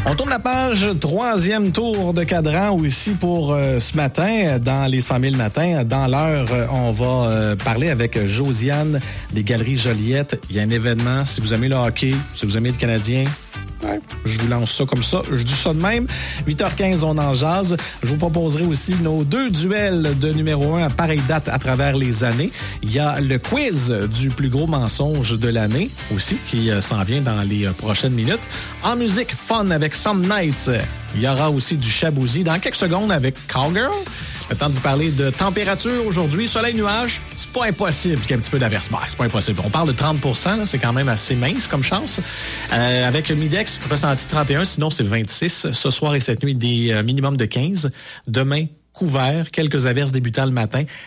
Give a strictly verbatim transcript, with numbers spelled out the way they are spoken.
On tourne la page, troisième tour de cadran aussi pour euh, ce matin, dans les cent mille matins. Dans l'heure, euh, on va euh, parler avec Josiane des Galeries Joliette. Il y a un événement, si vous aimez le hockey, si vous aimez le Canadien, ouais, je vous lance ça comme ça, je dis ça de même. huit heures quinze, on en jase. Je vous proposerai aussi nos deux duels de numéro un à pareille date à travers les années. Il y a le quiz du plus gros mensonge de l'année aussi qui euh, s'en vient dans les euh, prochaines minutes. En musique, fun avec Some Nights. Il y aura aussi du Shaboozey dans quelques secondes avec Cowgirl. Le temps de vous parler de température aujourd'hui. Soleil, nuage, c'est pas impossible qu'il y ait un petit peu d'averse. Bah, c'est pas impossible. On parle de trente pour cent, là, c'est quand même assez mince comme chance. Euh, avec le Midex, ressenti trente et un, sinon c'est vingt-six. Ce soir et cette nuit, des euh, minimums de quinze. Demain, couvert, quelques averses débutant le matin.